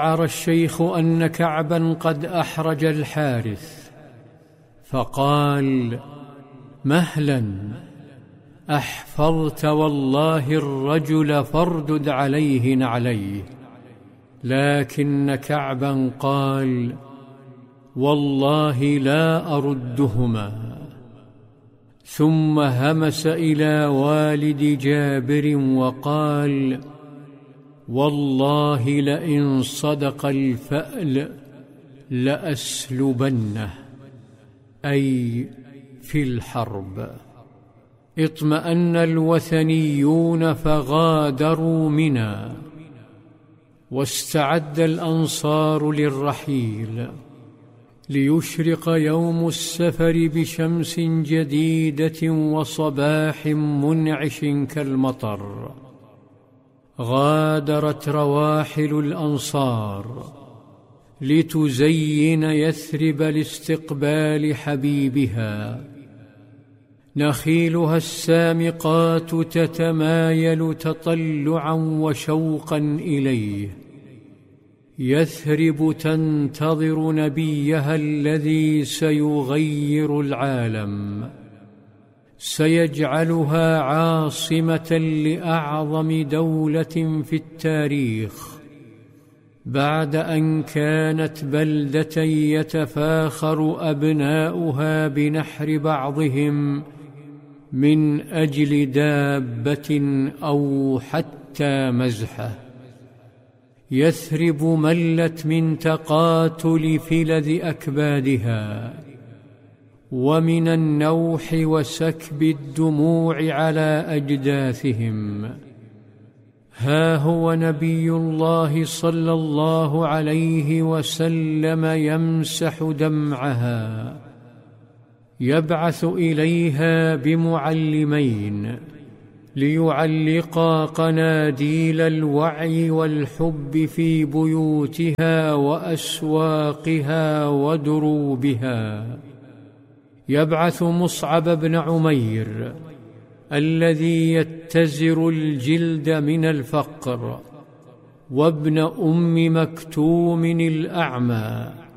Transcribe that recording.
شعر الشيخ أن كعبا قد أحرج الحارث، فقال: مهلا، أحفظت والله الرجل فاردد عليه نعليه. لكن كعبا قال: والله لا أردهما. ثم همس إلى والد جابر وقال: والله لئن صدق الفأل لأسلبنه، أي في الحرب. اطمأن الوثنيون فغادروا منى، واستعد الأنصار للرحيل، ليشرق يوم السفر بشمس جديدة وصباح منعش كالمطر. غادرت رواحل الأنصار لتزين يثرب لاستقبال حبيبها. نخيلها السامقات تتمايل تطلعا وشوقا إليه. يثرب تنتظر نبيها الذي سيغير العالم، سيجعلها عاصمة لأعظم دولة في التاريخ، بعد أن كانت بلدة يتفاخر أبناؤها بنحر بعضهم من أجل دابة أو حتى مزحة. يثرب ملت من تقاتل فلذ أكبادها، ومن النوح وسكب الدموع على أجداثهم. ها هو نبي الله صلى الله عليه وسلم يمسح دمعها، يبعث إليها بمعلمين ليعلقا قناديل الوعي والحب في بيوتها وأسواقها ودروبها. يبعث مصعب بن عمير الذي يتزر الجلد من الفقر، وابن أم مكتوم الأعمى،